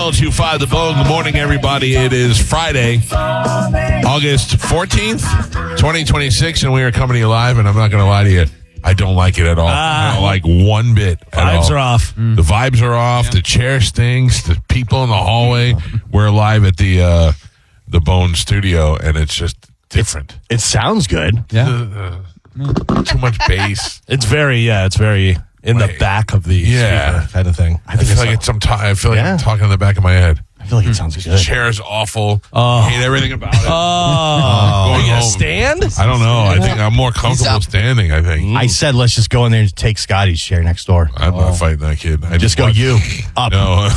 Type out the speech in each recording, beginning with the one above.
1025 The Bone. Good morning, everybody. It is Friday, August 14th, 2026, and we are coming to you live, and I'm not going to lie to you. I don't like it at all. I don't like one bit at all. Vibes are off. The vibes are off. The chair stinks. The people in the hallway. We're live at the Bone studio, and it's just different. It sounds good. Yeah. Too much bass. It's very in the back of the speaker kind of thing. I feel like I'm talking in the back of my head. I feel like it sounds good. The chair's awful. Oh. I hate everything about it. Oh, Going you home. stand? I don't know. I think I'm more comfortable standing, I think. I said let's just go in there and take Scotty's chair next door. I'm not fighting that kid. I Just go you up. No.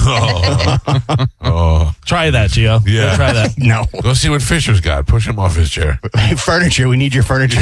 Try that, Gio. Yeah. Try that. No. Go see what Fisher's got. Push him off his chair. Furniture. We need your furniture.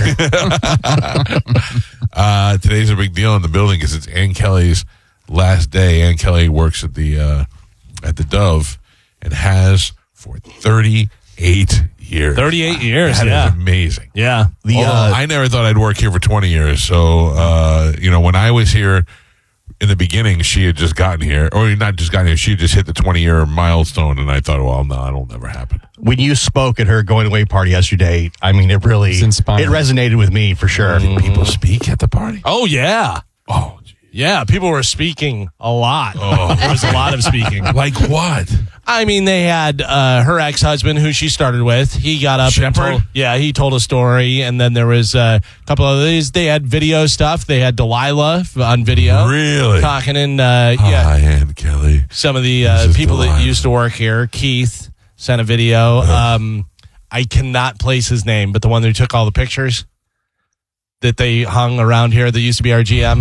Today's a big deal in the building because it's Ann Kelly's last day. Ann Kelly works at the Dove and has for 38 years. 38 years. That is amazing. Yeah. I never thought I'd work here for 20 years. So, when I was here in the beginning, she had just gotten here. Or not just gotten here. She had just hit the 20-year milestone. And I thought, well, no, that'll never happen. When you spoke at her going away party yesterday, I mean, it really It's inspiring. it resonated with me for sure. Did people speak at the party? Oh, yeah. Oh, geez. Yeah, people were speaking a lot. Oh. There was a lot of speaking. Like what? I mean, they had her ex-husband, who she started with. He got up and Shepherd? he told a story, and then there was a couple of these. They had video stuff. They had Delilah on video. Really? Talking in, Hi, Ann Kelly. some of the This is people that Delilah. used to work here. Keith sent a video. I cannot place his name, but the one who took all the pictures that they hung around here that used to be our GM.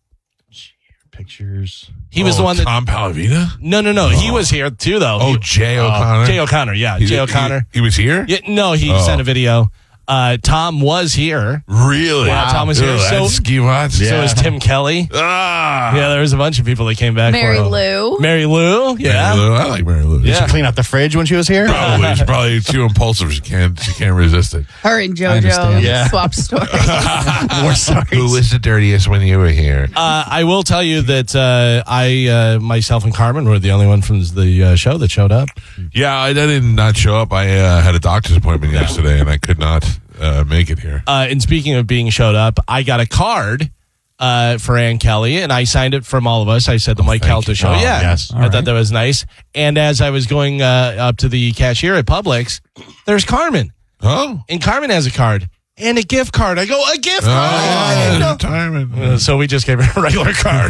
Pictures. He was the one that... Tom Palavita? No. He was here too, though. Oh, Jay O'Connor? Jay O'Connor, yeah. Jay O'Connor. He was here? Yeah, no, he sent a video. Tom was here. Really? Yeah, Tom was here. Ugh, So- that's ski watch. So was Tim Kelly. Ah. Yeah, there was a bunch of people that came back Mary for him. Lou. Mary Lou, yeah. Mary Lou. I like Mary Lou. Yeah. Did she clean out the fridge when she was here? Probably. She's probably too impulsive. She can't resist it. Her and understand. JoJo Yeah. swap stories. More stories. Who was the dirtiest when you were here? I will tell you that I, myself and Carmen were the only one from the show that showed up. Yeah, I did not show up. I had a doctor's appointment yesterday, and I could not make it here. And speaking of being showed up, I got a card for Ann Kelly, and I signed it from all of us. I said the Mike thank Calta you. show. Oh, Yeah, yes. All I thought right. that was nice. And as I was going up to the cashier at Publix, there's Carmen. Oh. And Carmen has a card and a gift card. I go, a gift card? Retirement. So we just gave her a regular card.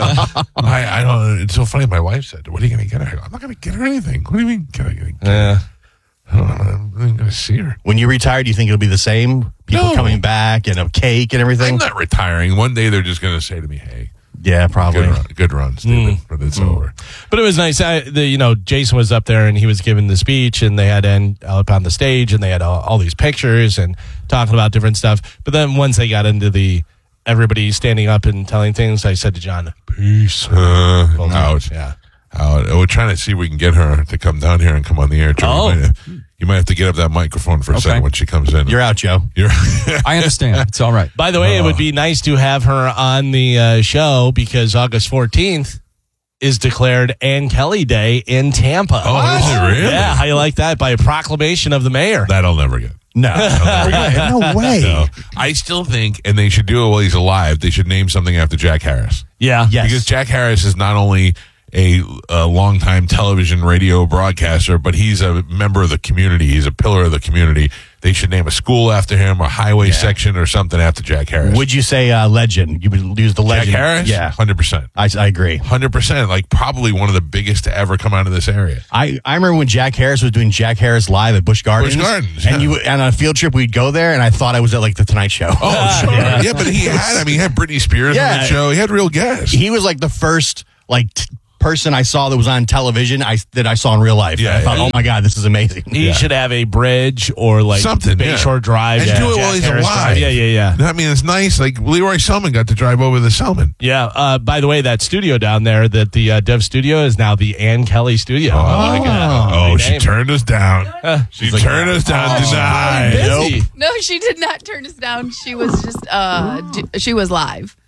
I don't. It's so funny. My wife said, "What are you going to get her?" I go, I'm not going to get her anything. What do you mean? Yeah. I don't know. I'm going to see her. When you retire, do you think it'll be the same? People No. coming back and a cake and everything? I'm not retiring. One day they're just going to say to me, "Hey, Yeah, probably. good run, Stephen," but it's over. But it was nice. Jason was up there and he was giving the speech, and they had Ann up on the stage, and they had all these pictures and talking about different stuff. But then once they got into everybody standing up and telling things, I said to John, "Peace." Out. Yeah. Out. We're trying to see if we can get her to come down here and come on the air. Joe. Oh. You might have to get up that microphone for a second when she comes in. You're out, Joe. I understand. It's all right. By the way, it would be nice to have her on the show because August 14th is declared Ann Kelly Day in Tampa. Oh, is it really? Yeah, how you like that? By a proclamation of the mayor. That'll never get. No. No way. No. I still think, and they should do it while he's alive, they should name something after Jack Harris. Yeah. Yes. Because Jack Harris is not only a longtime television radio broadcaster, but he's a member of the community. He's a pillar of the community. They should name a school after him, a highway section or something after Jack Harris. Would you say legend? You would use the legend. Jack Harris? Yeah. 100%. I agree. 100%. Like probably one of the biggest to ever come out of this area. I remember when Jack Harris was doing Jack Harris Live at Busch Gardens. Busch Gardens, And on a field trip, we'd go there, and I thought I was at like the Tonight Show. Oh, sure. Yeah, but he had Britney Spears on Yeah. the show. He had real guests. He was like the first person I saw that was on television that I saw in real life. Yeah, I thought, yeah. oh my God, this is amazing. He should have a bridge or like Something, Bayshore Drive. And do it while he's Jack Harris alive. Drive. Yeah. I mean, it's nice. Like Leroy Selman got to drive over the Selman. Yeah. By the way, that studio down there, that the Dev Studio is now the Ann Kelly Studio. my God. Oh, Great she name. turned us down. She turned us down. Denied. Busy. No, she did not turn us down. She was just, she was live.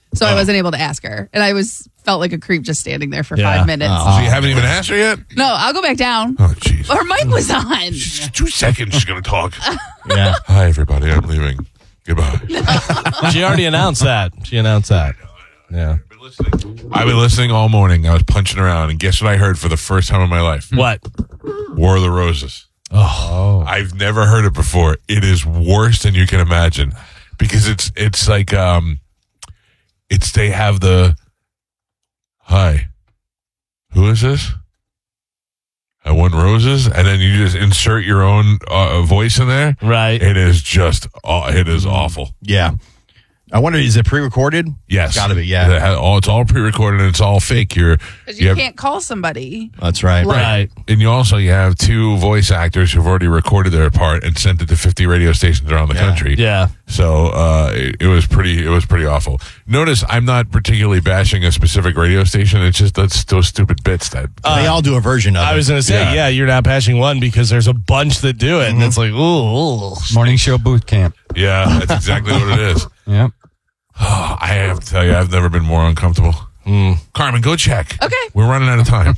So I wasn't able to ask her. And I felt like a creep just standing there for Yeah. 5 minutes. So you haven't even asked her yet? No, I'll go back down. Oh, jeez. Her mic was on. 2 seconds, she's going to talk. Yeah. Hi, everybody. I'm leaving. Goodbye. She already announced that. Yeah. I've been listening all morning. I was punching around, and guess what I heard for the first time in my life? What? War of the Roses. Oh. I've never heard it before. It is worse than you can imagine because it's like they have the hi. Who is this? I want roses, and then you just insert your own voice in there. Right. It is just it is awful. Yeah. I wonder, is it pre-recorded? Yes, Gotta be, yeah. It's all pre-recorded and it's all fake. Because you can't call somebody. That's right. Right. And you have 2 voice actors who've already recorded their part and sent it to 50 radio stations around the country. Yeah. So it was pretty awful. Notice I'm not particularly bashing a specific radio station. It's just those stupid bits that They all do a version of it. I was going to say, Yeah. you're not bashing one because there's a bunch that do it. And it's like, ooh. Morning show boot camp. yeah, that's exactly what it is. Yep. I have to tell you, I've never been more uncomfortable. Carmen, go check. Okay. We're running out of time.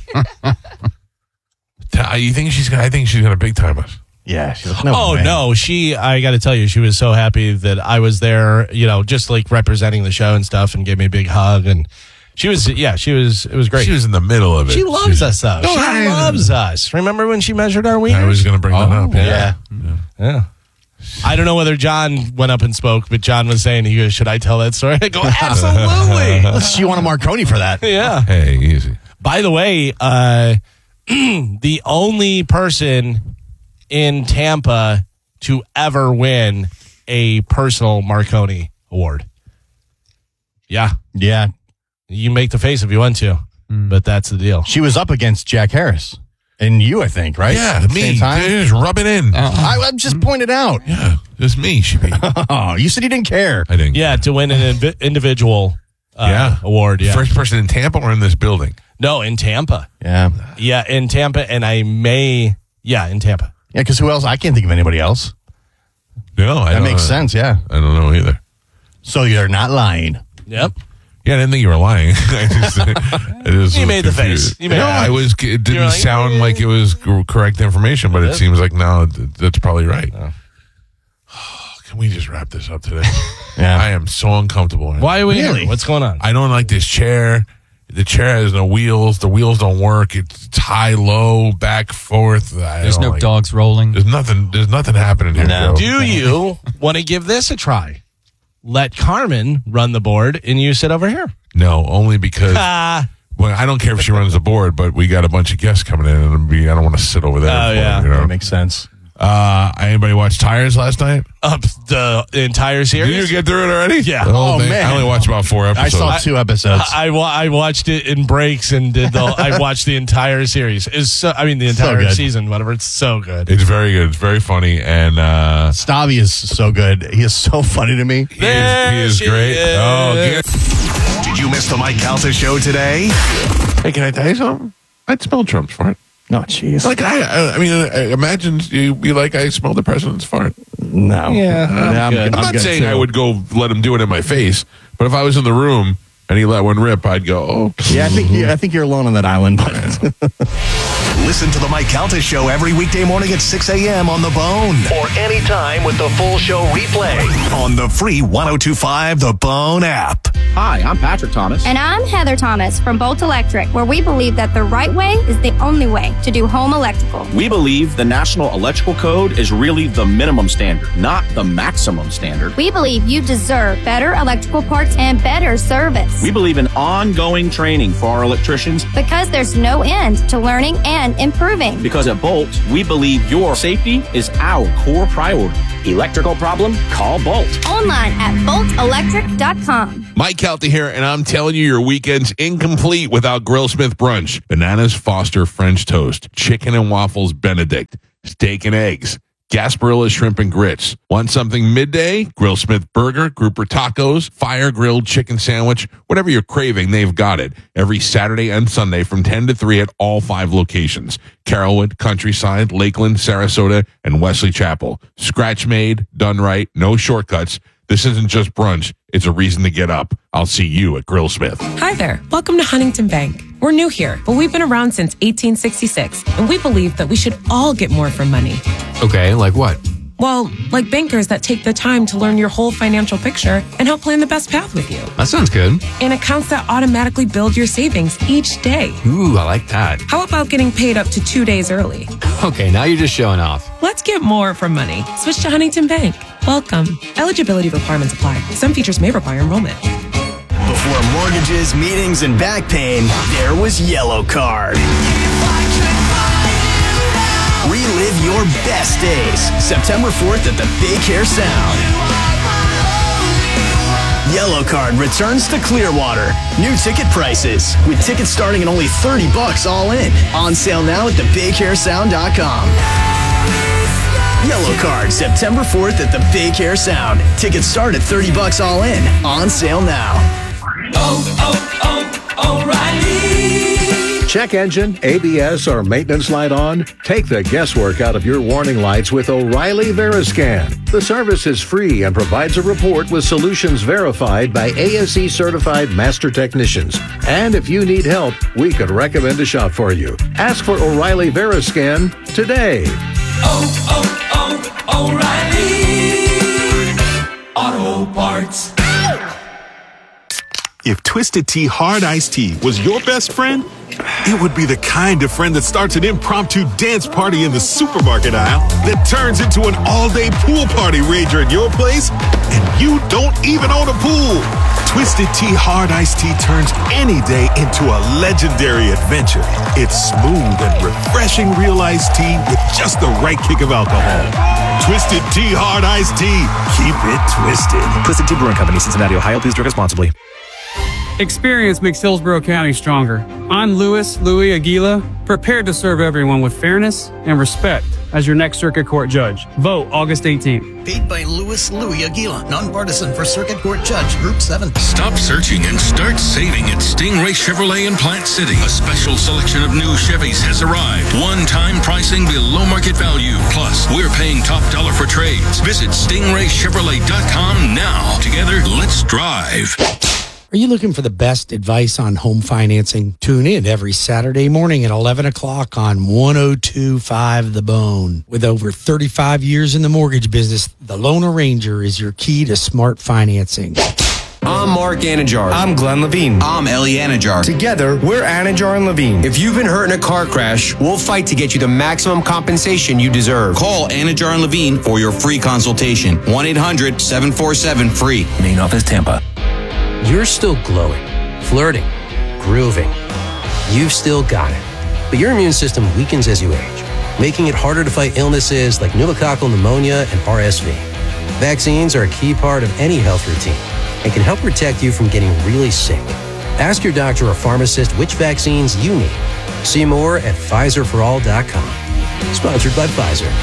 You think I think she's gonna big time us. Yeah. She's like, no, Oh, man. no. I got to tell you, she was so happy that I was there, just like representing the show and stuff and gave me a big hug. And it was great. She was in the middle of it. She loves us, though. She loves us. Remember when she measured our wieners? I was gonna bring that up. Yeah. I don't know whether John went up and spoke, but John was saying, he goes, should I tell that story? I go, absolutely. She won a Marconi for that. Yeah. Hey, easy. By the way, the only person in Tampa to ever win a personal Marconi award. Yeah. Yeah. You make the face if you want to, but that's the deal. She was up against Jack Harris. And you, I think, right? Yeah, At the me. same time? Just rub it in. I just pointed out. Yeah, just me. She beat. Oh, you said you didn't care. I didn't. Yeah, to win an individual award. Yeah. First person in Tampa or in this building? No, in Tampa. Yeah. Yeah, in Tampa, and in Tampa. Yeah, because who else? I can't think of anybody else. No, I That don't makes know. sense, yeah. I don't know either. So you're not lying. Yep. Yeah, I didn't think you were lying. I just You was made the confused. face. You made no, it. I was. It You're didn't like, sound like it was correct information, but it seems like now that's probably right. Can we just wrap this up today? Yeah. I am so uncomfortable. Why are we Really? here? What's going on? I don't like this chair. The chair has no wheels. The wheels don't work. It's high, low, back, forth. There's no dogs rolling. There's nothing happening here. No. Joe. Do you want to give this a try? Let Carmen run the board and you sit over here. No, only because Ah. well, I don't care if she runs the board, but we got a bunch of guests coming in, and I don't want to sit over there. Oh, yeah. That makes sense. Anybody watch Tires last night? Up the entire series. Did you get through it already? Yeah. The whole Oh, thing? man. I only watched about 4 I episodes. saw 2 episodes. I watched it in breaks and I watched the entire series. The entire good. season, whatever. It's so good. It's very good. It's very funny, and Stabby is so good. He is so funny to me. he is she great. is. Oh, good. Did you miss the Mike Calta show today? Hey, can I tell you something? I'd smell Trump's fart. No, jeez. Like I imagine you be like, I smell the president's fart. No. Yeah, I'm good. I'm not saying I would go let him do it in my face, but if I was in the room and he let one rip, I'd go, oh. Yeah, I think you're alone on that island. But Listen to the Mike Calta show every weekday morning at 6 a.m. on The Bone. Or anytime with the full show replay on the free 102.5 The Bone app. Hi, I'm Patrick Thomas. And I'm Heather Thomas from Bolt Electric, where we believe that the right way is the only way to do home electrical. We believe the National Electrical Code is really the minimum standard, not the maximum standard. We believe you deserve better electrical parts and better service. We believe in ongoing training for our electricians Because there's no end to learning and improving. because at Bolt, we believe your safety is our core priority. Electrical problem? Call Bolt. Online at boltelectric.com. Mike Calta here, and I'm telling you, your weekend's incomplete without Grillsmith Brunch. Bananas Foster French Toast, Chicken and Waffles Benedict, Steak and Eggs, Gasparilla Shrimp and Grits. Want something midday? Grillsmith Burger, Grouper Tacos, Fire Grilled Chicken Sandwich. Whatever you're craving, they've got it. Every Saturday and Sunday from 10 to 3 at all 5 locations. Carrollwood, Countryside, Lakeland, Sarasota, and Wesley Chapel. Scratch made, done right, no shortcuts. This isn't just brunch. It's a reason to get up. I'll see you at Grillsmith. Hi there. Welcome to Huntington Bank. We're new here, but we've been around since 1866, and we believe that we should all get more from money. Okay, like what? Well, like bankers that take the time to learn your whole financial picture and help plan the best path with you. That sounds good. And accounts that automatically build your savings each day. Ooh, I like that. How about getting paid up to 2 days early? Okay, now you're just showing off. Let's get more from money. Switch to Huntington Bank. Welcome. Eligibility requirements apply. Some features may require enrollment. Before mortgages, meetings, and back pain, there was Yellow Card. Relive your best days. September 4th at the Big Hair Sound. Yellow Card returns to Clearwater. New ticket prices, with tickets starting at only $30 all in. On sale now at thebighairsound.com. Yellow Card, September 4th at the Big Hair Sound. Tickets start at $30 all in. On sale now. O'Reilly. Check engine, ABS, or maintenance light on? Take the guesswork out of your warning lights with O'Reilly Veriscan. The service is free and provides a report with solutions verified by ASE certified master technicians. And if you need help, we could recommend a shop for you. Ask for O'Reilly Veriscan today. O'Reilly Auto Parts. If Twisted Tea Hard Iced Tea was your best friend, it would be the kind of friend that starts an impromptu dance party in the supermarket aisle that turns into an all-day pool party rager at your place, and you don't even own a pool. Twisted Tea Hard Iced Tea turns any day into a legendary adventure. It's smooth and refreshing real iced tea with just the right kick of alcohol. Twisted Tea Hard Iced Tea. Keep it twisted. Twisted Tea Brewing Company, Cincinnati, Ohio. Please drink responsibly. Experience makes Hillsborough County stronger. I'm Louis Aguila, prepared to serve everyone with fairness and respect as your next Circuit Court judge. Vote August 18th. Paid by Louis Aguila, nonpartisan for Circuit Court Judge, Group 7. Stop searching and start saving at Stingray Chevrolet in Plant City. A special selection of new Chevys has arrived. One-time pricing below market value. Plus, we're paying top dollar for trades. Visit StingrayChevrolet.com now. Together, let's drive. Are you looking for the best advice on home financing? Tune in every Saturday morning at 11 o'clock on 102.5 The Bone. With over 35 years in the mortgage business, the Loan Arranger is your key to smart financing. I'm Mark Anajar. I'm Glenn Levine. I'm Ellie Anajar. Together, we're Anajar and Levine. If you've been hurt in a car crash, we'll fight to get you the maximum compensation you deserve. Call Anajar and Levine for your free consultation. 1-800-747-FREE. Main office, Tampa. You're still glowing, flirting, grooving. You've still got it. But your immune system weakens as you age, making it harder to fight illnesses like pneumococcal pneumonia and RSV. Vaccines are a key part of any health routine and can help protect you from getting really sick. Ask your doctor or pharmacist which vaccines you need. See more at PfizerForAll.com. Sponsored by Pfizer.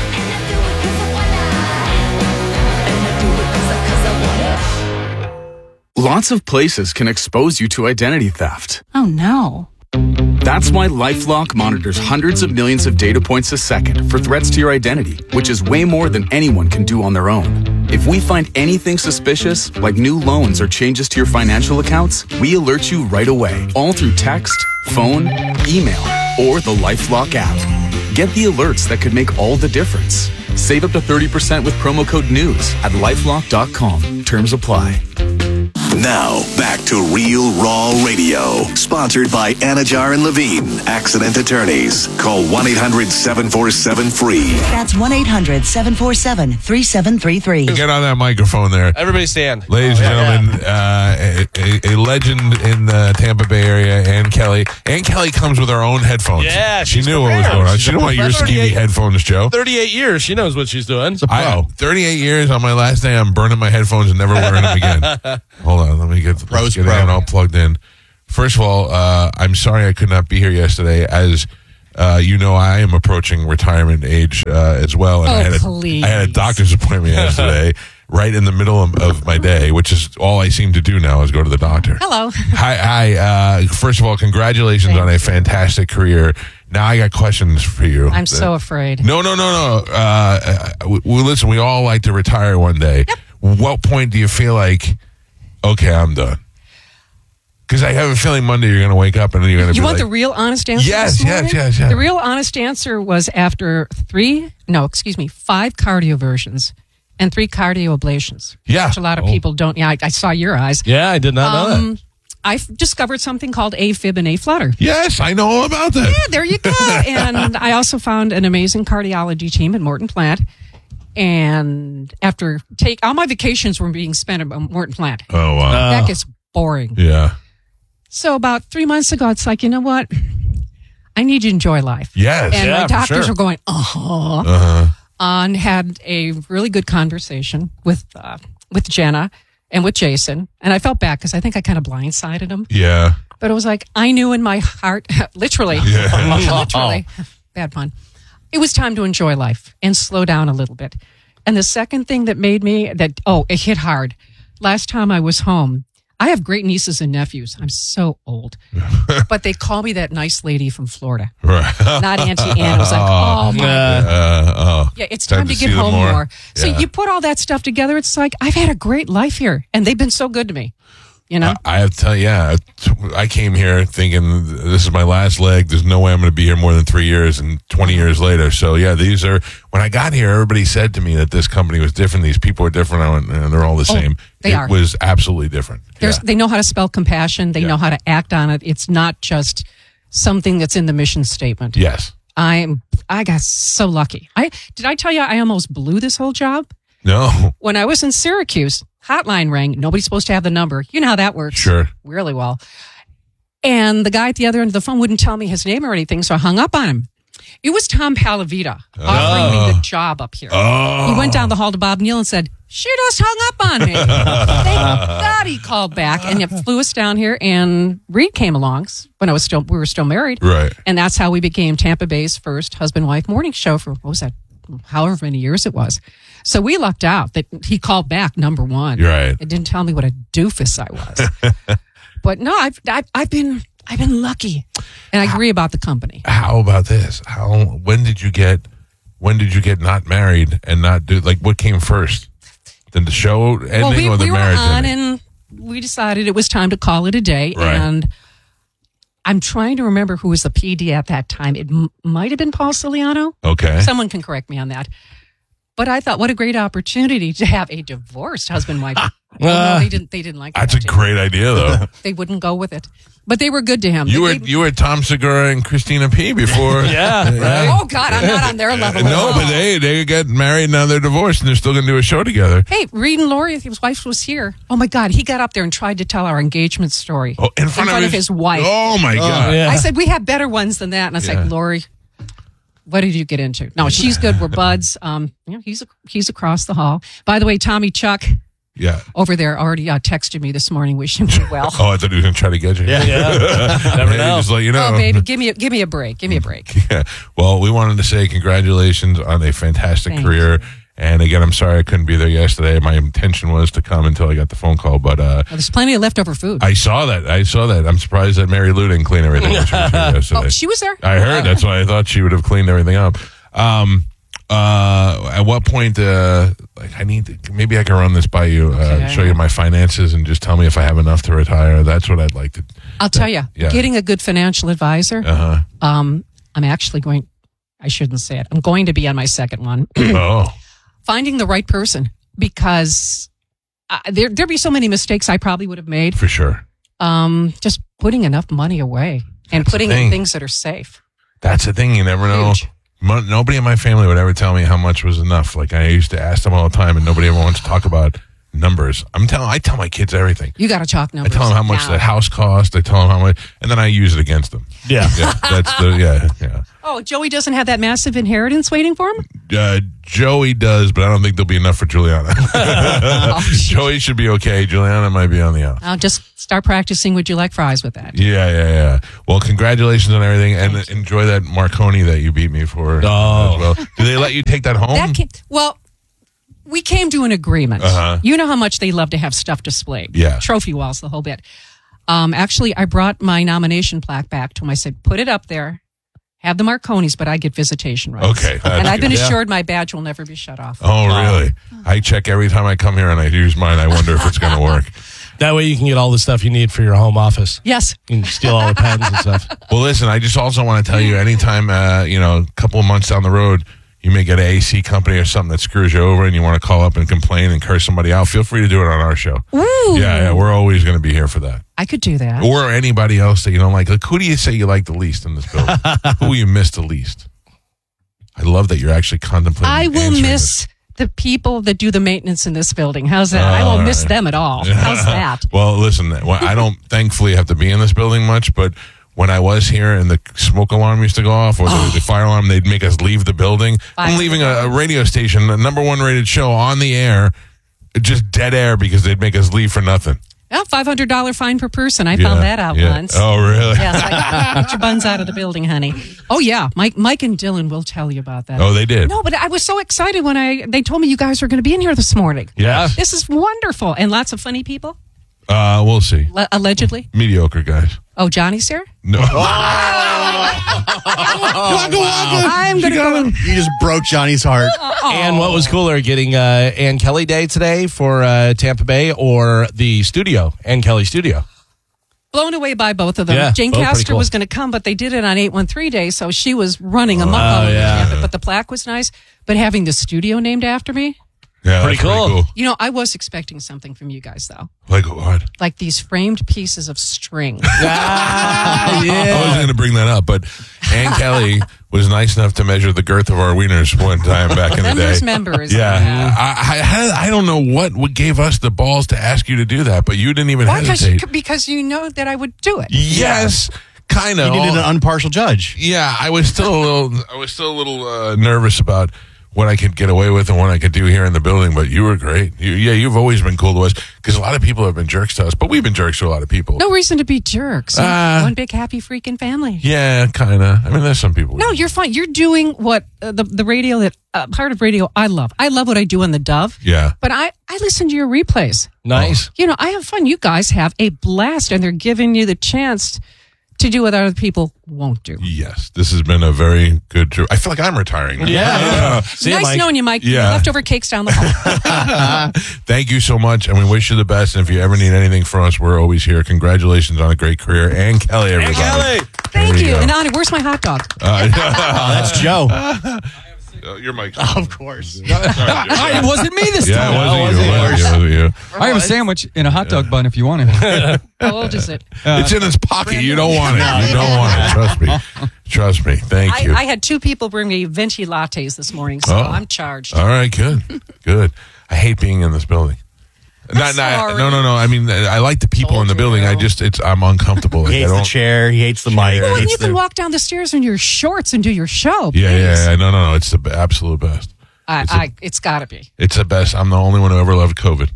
Lots of places can expose you to identity theft. Oh, no. That's why LifeLock monitors hundreds of millions of data points a second for threats to your identity, which is way more than anyone can do on their own. If we find anything suspicious, like new loans or changes to your financial accounts, we alert you right away, all through text, phone, email, or the LifeLock app. Get the alerts that could make all the difference. Save up to 30% with promo code NEWS at LifeLock.com. Terms apply. Now, back to Real Raw Radio. Sponsored by Anajar and Levine, accident attorneys. Call 1-800-747-FREE. That's 1-800-747-3733. Get on that microphone there. Everybody stand. Ladies and gentlemen, a legend in the Tampa Bay area, Ann Kelly. Ann Kelly comes with her own headphones. Yeah, she knew what was going on. She didn't want your skinny headphones, Joe. 38 years. She knows what she's doing. It's a pro. 38 years. On my last day, I'm burning my headphones and never wearing them again. Hold on. Let me get Ann all plugged in. First of all, I'm sorry I could not be here yesterday. As you know, I am approaching retirement age as well. And I had a doctor's appointment yesterday. Right in the middle of my day, which is all I seem to do now is go to the doctor. Hello. Hi. First of all, congratulations on a fantastic career. Now I got questions for you. I'm so afraid. No. Listen, we all like to retire one day. Yep. what point do you feel like, okay, I'm done? Because I have a feeling Monday you're going to wake up and you're going to be You want like, the real honest answer? Yes, this morning? yes. The real honest answer was after 5 cardioversions and 3 cardio ablations. Yeah. Which a lot of people don't. Yeah, I saw your eyes. Yeah, I did not know that. I've discovered something called AFib and A-flutter. Yes, I know all about that. Yeah, there you go. And I also found an amazing cardiology team at Morton Plant. And after all my vacations were being spent at Morton Plant. Oh, wow. That gets boring. Yeah. So about 3 months ago, it's like, you know what? I need to enjoy life. Yes. And Yeah, my for doctors sure. were going, and had a really good conversation with Jenna and with Jason. And I felt bad because I think I kind of blindsided him. Yeah. But it was like, I knew in my heart, literally, literally, bad pun, it was time to enjoy life and slow down a little bit. And the second thing that made me, it hit hard. Last time I was home, I have great nieces and nephews. I'm so old. But they call me that nice lady from Florida. Right. Not Auntie Anne. It was like, oh, my God. Yeah, it's time to get see them home more. So Yeah. you put all that stuff together, it's like, I've had a great life here. And they've been so good to me. You know? I have to tell you, I came here thinking this is my last leg. There's no way I'm going to be here more than 3 years and 20 years later. So, yeah, when I got here, everybody said to me that this company was different. These people are different. I went, and they're all the same. They are. It was absolutely different. They know how to spell compassion. They know how to act on it. It's not just something that's in the mission statement. Yes. I got so lucky. Did I tell you I almost blew this whole job? No. When I was in Syracuse, hotline rang. Nobody's supposed to have the number. You know how that works. Sure. Really well. And the guy at the other end of the phone wouldn't tell me his name or anything, so I hung up on him. It was Tom Palavita offering me the job up here. He went down the hall to Bob Neal and said, she just hung up on me. Thank God he called back and it flew us down here. And Reed came along when we were still married. Right. And that's how we became Tampa Bay's first husband-wife morning show for, what was that, however many years it was. So we lucked out that he called back number one. Right. It didn't tell me what a doofus I was. But no, I've been lucky. And I agree about the company. How about this? When did you get not married and not do, like, what came first? Then the show ending or the we were marriage on ending? and we decided it was time to call it a day. Right. And I'm trying to remember who was the PD at that time. It might have been Paul Ciliano. Okay. Someone can correct me on that. But I thought, what a great opportunity to have a divorced husband-wife. No, they didn't like that. That's a great idea, though. They wouldn't go with it. But they were good to him. You were Tom Segura and Christina P. before. Right. Oh, God, I'm not on their level. No, but they got married, now they're divorced, and they're still going to do a show together. Hey, Reed and Lori, his wife was here. Oh, my God, he got up there and tried to tell our engagement story. Oh, in front of his wife. Oh, my God. I said, we have better ones than that. And I was like, Lori, what did you get into? No, she's good. We're buds. He's across the hall. By the way, Tommy Chuck. Yeah. Over there already texted me this morning wishing me well. Oh, I thought he was going to try to get you. Yeah. Never know. Just let you know. Oh, baby, give me a break. Give me a break. Yeah. Well, we wanted to say congratulations on a fantastic career. And again, I'm sorry I couldn't be there yesterday. My intention was to come until I got the phone call, but there's plenty of leftover food. I saw that. I'm surprised that Mary Lou didn't clean everything when she was here yesterday. Oh, she was there? I heard. That's why I thought she would have cleaned everything up. At what point, maybe I can run this by you, show you my finances and just tell me if I have enough to retire. That's what I'd like to. I'll tell you, getting a good financial advisor. I'm actually I shouldn't say it. I'm going to be on my second one. Finding the right person, because there'd be so many mistakes I probably would have made. For sure. Just putting enough money away and putting in things that are safe. That's the thing. You never know. Nobody in my family would ever tell me how much was enough. Like, I used to ask them all the time, and nobody ever wants to talk about numbers. I tell my kids everything. You got to talk numbers. I tell them how much the house cost. I tell them how much, and then I use it against them. Yeah. Yeah. Oh, Joey doesn't have that massive inheritance waiting for him? Joey does, but I don't think there'll be enough for Juliana. Joey should be okay. Juliana might be on the out. I'll just start practicing. Would you like fries with that? Yeah. Well, congratulations on everything, and enjoy that Marconi that you beat me for as well. Do they let you take that home? We came to an agreement. You know how much they love to have stuff displayed. Yeah. Trophy walls, the whole bit. Actually, I brought my nomination plaque back to him. I said, put it up there. have the Marconis, but I get visitation rights. Okay, that's and I've been good. assured my badge will never be shut off. Oh, really? I check every time I come here and I use mine. I wonder if it's going to work. That way you can get all the stuff you need for your home office. Yes. You can steal all the pens and stuff. Well, listen, I just also want to tell you, anytime, a couple of months down the road, you may get an AC company or something that screws you over and you want to call up and complain and curse somebody out, feel free to do it on our show. Ooh. Yeah, we're always going to be here for that. I could do that. Or anybody else that you don't like. Like, who do you say you like the least in this building? Who you miss the least? I love that you're actually contemplating I will answering miss this. the people that do the maintenance in this building. How's that? I won't miss them at all. How's that? Well, listen, I don't thankfully have to be in this building much, but when I was here and the smoke alarm used to go off or the fire alarm, they'd make us leave the building. I'm leaving a radio station, the #1 rated show on the air, just dead air because they'd make us leave for nothing. Oh, $500 fine per person. I found that out once. Oh, really? Yeah, it's like, get your buns out of the building, honey. Oh, yeah. Mike and Dylan will tell you about that. Oh, they did? No, but I was so excited when they told me you guys were going to be in here this morning. Yeah. This is wonderful. And lots of funny people, We'll see. allegedly. Mediocre guys. Oh, Johnny's here? No. I'm going to go. You just broke Johnny's heart. And what was cooler, getting Ann Kelly Day today for Tampa Bay or the studio, Ann Kelly Studio? Blown away by both of them. Yeah, Jane both pretty Castor cool. was going to come, but they did it on 813 Day, so she was running amok all over Tampa. But the plaque was nice. But having the studio named after me, Yeah, Pretty that's cool. you know, I was expecting something from you guys, though. Like what? Like these framed pieces of string. I was going to bring that up, but Ann Kelly was nice enough to measure the girth of our wieners one time back in the day. Members. Yeah. I don't know what gave us the balls to ask you to do that, but you didn't even Why? hesitate. Because you know that I would do it. Yes, kind of. You needed an impartial judge. Yeah, I was still a little nervous about what I could get away with and what I could do here in the building, but you were great. You've always been cool to us because a lot of people have been jerks to us, but we've been jerks to a lot of people. No reason to be jerks. One big happy freaking family. Yeah, kind of. I mean, there's some people. No, you're fine. You're doing what the radio that part of radio I love. I love what I do on the Dove. Yeah. But I listen to your replays. Nice. You know, I have fun. You guys have a blast, and they're giving you the chance to do what other people won't do. Yes, this has been a very good trip. I feel like I'm retiring. Yeah. See nice knowing you, Mike. Yeah. Leftover cakes down the hall. Thank you so much, and we wish you the best. And if you ever need anything from us, we're always here. Congratulations on a great career. Ann Kelly, everybody. Kelly. Thank you. And Ani, where's my hot dog? That's Joe. Your mic. Of course. It wasn't me this time. Yeah, it wasn't you. I have a sandwich in a hot dog bun if you want it. How old is it? It's in his pocket. You don't want it. You don't want it. Trust me. Trust me. Thank you. I had 2 people bring me venti lattes this morning, so I'm charged. All right, good. Good. I hate being in this building. No. I mean, I like the people in the building. I'm uncomfortable. He hates the chair. He hates the mic. Well, you can walk down the stairs in your shorts and do your show. Yeah. No. It's the absolute best. It's got to be. It's the best. I'm the only one who ever loved COVID.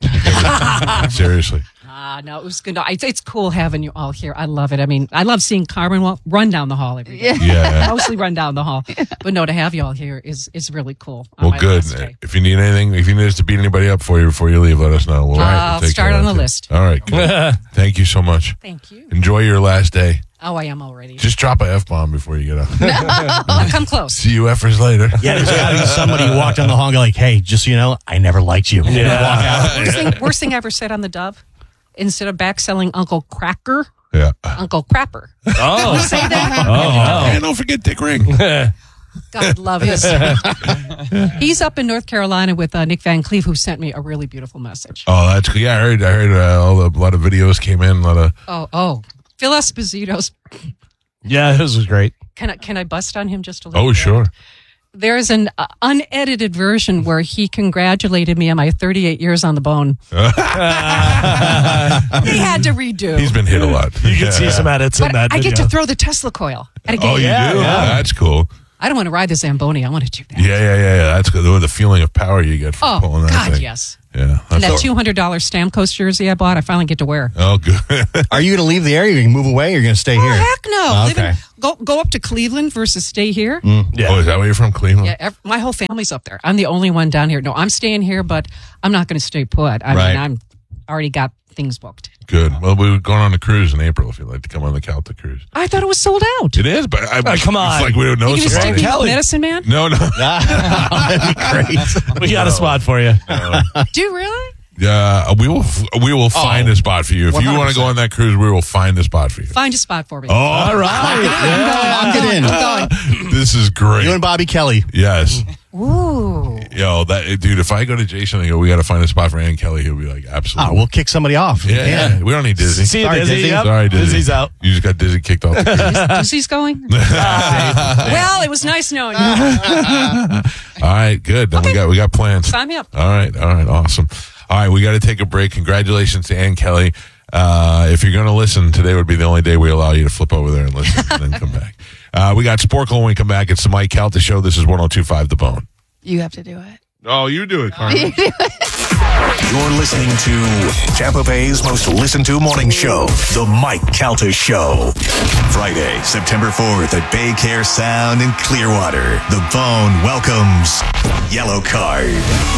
Seriously. No, it was good. No, it's cool having you all here. I love it. I mean, I love seeing Carmen run down the hall every day. Yeah. Mostly run down the hall. But no, to have you all here is really cool. Well, good. If you need anything, if you need us to beat anybody up for you before you leave, let us know. I'll start on the list. All right. Good. Thank you so much. Thank you. Enjoy your last day. Oh, I am already. Just drop a F-bomb before you get up. I'll come close. See you F'ers later. Yeah, there's got to be somebody who walked down the hall and go like, hey, just so you know, I never liked you. Yeah. Walk out. Worst thing I ever said on the Dove, instead of back selling Uncle Cracker, yeah, Uncle Crapper. Oh. Did you say that? Oh. And don't forget Dick Ring. God love his. He's up in North Carolina with Nick Van Cleve, who sent me a really beautiful message. Oh, that's good. Yeah, I heard a lot of videos came in. A lot of. Oh. Phil Esposito's. Yeah, this was great. Can I bust on him just a little bit? Oh, sure. There's an unedited version where he congratulated me on my 38 years on the bone. He had to redo. He's been hit a lot. You can see some edits in that I video. get to throw the Tesla coil at a game. Oh, you do? Yeah. That's cool. I don't want to ride the Zamboni. I want to do that. Yeah. That's good. The feeling of power you get from pulling that God, thing. yes. Yeah. And that $200 Stamkos jersey I bought, I finally get to wear. Oh, good. Are you going to leave the area? Or you can move away? Or you're going to stay here? Heck no. Oh, okay. Go up to Cleveland versus stay here. Yeah. Oh, is that where you're from, Cleveland? Yeah, my whole family's up there. I'm the only one down here. No, I'm staying here, but I'm not going to stay put. I mean, I'm already got things booked. Good. Well, we were going on a cruise in April if you'd like to come on the Calta cruise. I thought it was sold out. It is, but come on. It's like we don't know You can just somebody. stick me with Medicine Man? No. That'd be great. We got a spot for you. Do you really? Yeah, we will find a spot for you. If you want to go on that cruise, we will find a spot for you. Find a spot for me. Oh, all right. Lock it in. I'm going. This is great. You and Bobby Kelly. Yes. Ooh. Yo, dude, if I go to Jason and go, we got to find a spot for Ann Kelly, he'll be like, absolutely. Oh, we'll kick somebody off. Yeah. We don't need Dizzy. See you, Sorry, Dizzy. Dizzy. Yep. Sorry, Dizzy. Dizzy's out. You just got Dizzy kicked off the cruise. Dizzy's going? Well, it was nice knowing you. All right, good. Then we got plans. Sign me up. All right, awesome. All right, we got to take a break. Congratulations to Ann Kelly. If you're going to listen, today would be the only day we allow you to flip over there and listen and then come back. We got Sporkle when we come back. It's the Mike Calta Show. This is 102.5 The Bone. You have to do it. Oh, you do it, Carmen. You're listening to Tampa Bay's most listened to morning show, The Mike Calta Show. Friday, September 4th at Bay Care Sound in Clearwater. The Bone welcomes Yellow Card.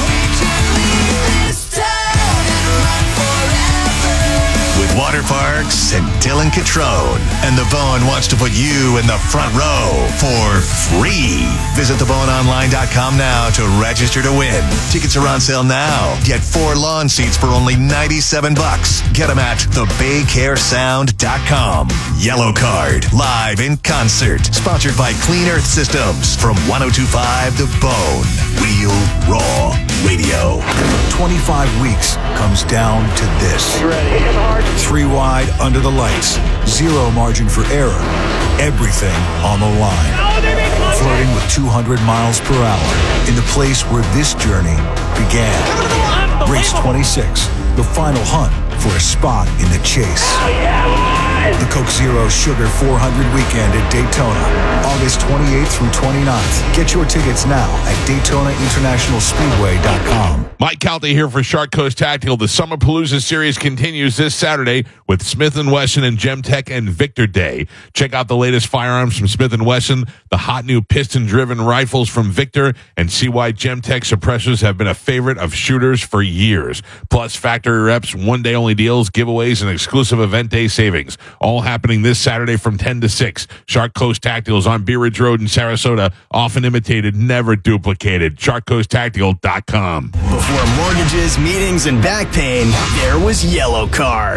With Water Parks and Dylan Catrone. And The Bone wants to put you in the front row for free. Visit theboneonline.com now to register to win. Tickets are on sale now. Get 4 lawn seats for only $97. Get them at thebaycaresound.com. Yellow Card, live in concert. Sponsored by Clean Earth Systems from 102.5 The Bone. Real Raw Radio. 25 weeks comes down to this. You ready? 3 wide under the lights. 0 margin for error. Everything on the line. Flirting with 200 miles per hour in the place where this journey began. Race 26, the final hunt for a spot in the chase. The Coke Zero Sugar 400 weekend at Daytona, August 28th through 29th. Get your tickets now at DaytonaInternationalSpeedway.com. Mike Calta here for Shark Coast Tactical. The Summer Palooza series continues this Saturday with Smith & Wesson and Gemtech and Victor Day. Check out the latest firearms from Smith & Wesson, the hot new piston-driven rifles from Victor, and see why Gemtech suppressors have been a favorite of shooters for years. Plus factory reps, one-day-only deals, giveaways, and exclusive event day savings. All happening this Saturday from 10 to 6. Shark Coast Tactical is on Bee Ridge Road in Sarasota. Often imitated, never duplicated. SharkCoastTactical.com. Before mortgages, meetings, and back pain, there was Yellow Card.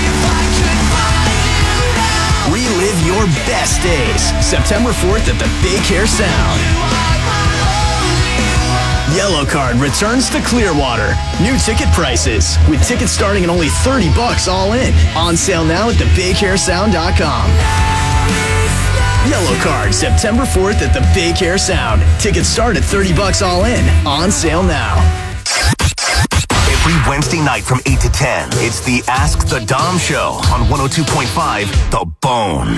Relive your best days. September 4th at the Bay Care Sound. Yellow Card returns to Clearwater. New ticket prices, with tickets starting at only $30 all in. On sale now at thebaycaresound.com. Yellow Card, September 4th at the Bay Care Sound. Tickets start at $30 all in. On sale now. Every Wednesday night from 8 to 10, it's the Ask the Dom Show on 102.5 The Bone.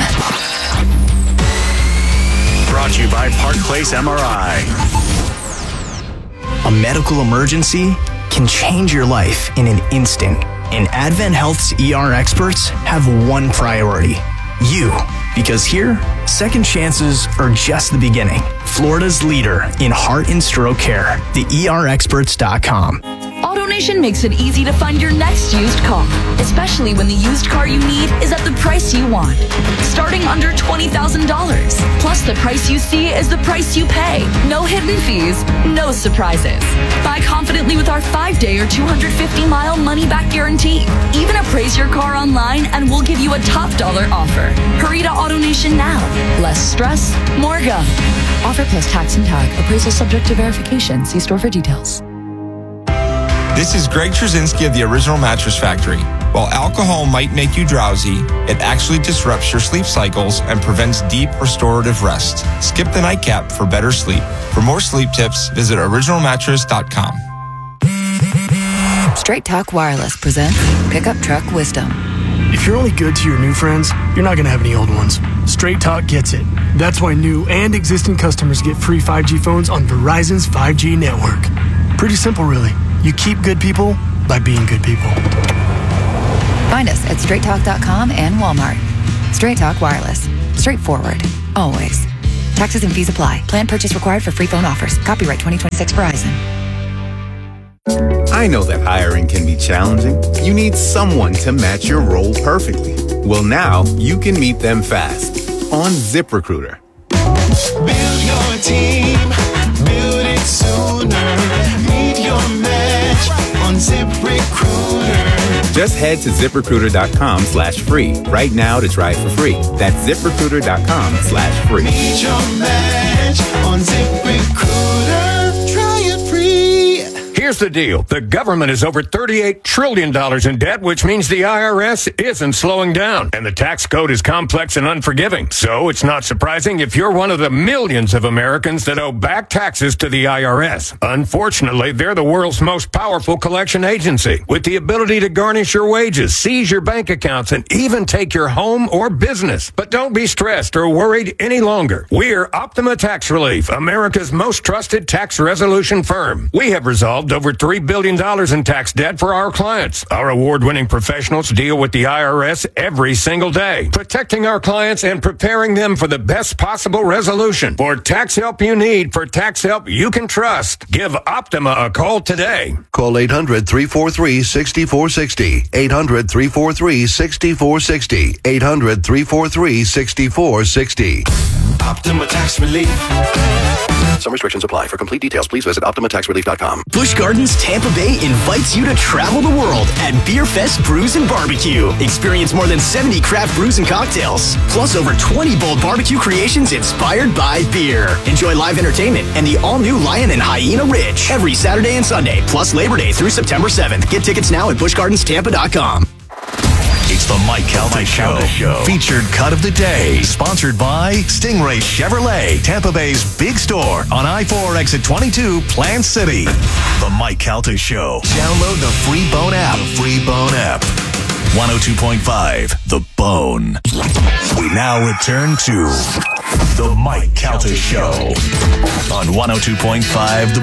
Brought to you by Park Place MRI. A medical emergency can change your life in an instant. And Advent Health's ER experts have one priority: you. Because here, second chances are just the beginning. Florida's leader in heart and stroke care, theerexperts.com. AutoNation makes it easy to find your next used car, especially when the used car you need is at the price you want. Starting under $20,000. Plus, the price you see is the price you pay. No hidden fees, no surprises. Buy confidently with our 5-day or 250-mile money-back guarantee. Even appraise your car online and we'll give you a top dollar offer. Hurry to AutoNation now. Less stress, more go. Offer plus tax and tag. Appraisal subject to verification. See store for details. This is Greg Trzynski of the Original Mattress Factory. While alcohol might make you drowsy, it actually disrupts your sleep cycles and prevents deep restorative rest. Skip the nightcap for better sleep. For more sleep tips, visit originalmattress.com. Straight Talk Wireless presents Pickup Truck Wisdom. If you're only good to your new friends, you're not going to have any old ones. Straight Talk gets it. That's why new and existing customers get free 5G phones on Verizon's 5G network. Pretty simple, really. You keep good people by being good people. Find us at straighttalk.com and Walmart. Straight Talk Wireless. Straightforward. Always. Taxes and fees apply. Plan purchase required for free phone offers. Copyright 2026 Verizon. I know that hiring can be challenging. You need someone to match your role perfectly. Well, now you can meet them fast on ZipRecruiter. Build your team, build it sooner. Meet your match on ZipRecruiter. Just head to ZipRecruiter.com/free right now to try it for free. That's ZipRecruiter.com/free. Meet your match on ZipRecruiter. Try it free. Here's the deal. The government is over $38 trillion in debt, which means the IRS isn't slowing down. And the tax code is complex and unforgiving. So it's not surprising if you're one of the millions of Americans that owe back taxes to the IRS. Unfortunately, they're the world's most powerful collection agency, with the ability to garnish your wages, seize your bank accounts, and even take your home or business. But don't be stressed or worried any longer. We're Optima Tax Relief, America's most trusted tax resolution firm. We have resolved over $3 billion in tax debt for our clients. Our award-winning professionals deal with the IRS every single day, protecting our clients and preparing them for the best possible resolution. For tax help you need, for tax help you can trust, give Optima a call today. Call 800-343-6460. 800-343-6460. 800-343-6460. Optima Tax Relief. Some restrictions apply. For complete details, please visit OptimaTaxRelief.com. Busch Gardens Tampa Bay invites you to travel the world at Beer Fest Brews and Barbecue. Experience more than 70 craft brews and cocktails, plus over 20 bold barbecue creations inspired by beer. Enjoy live entertainment and the all-new Lion and Hyena Ridge every Saturday and Sunday, plus Labor Day through September 7th. Get tickets now at BuschGardensTampa.com. It's the Mike Calta Show. Featured cut of the day. Sponsored by Stingray Chevrolet, Tampa Bay's big store on I-4 exit 22, Plant City. The Mike Calta Show. Download the free Bone app. 102.5 The Bone. We now return to the Mike Calta Show on 102.5 The